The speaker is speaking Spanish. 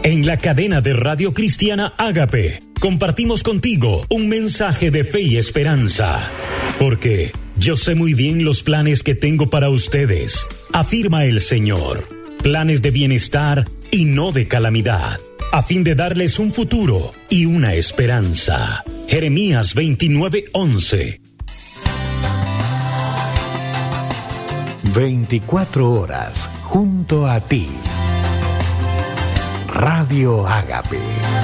En la cadena de Radio Cristiana Ágape, compartimos contigo un mensaje de fe y esperanza. Porque yo sé muy bien los planes que tengo para ustedes, afirma el Señor. Planes de bienestar y no de calamidad, a fin de darles un futuro y una esperanza. Jeremías 29:11. 24 horas junto a ti. Radio Ágape.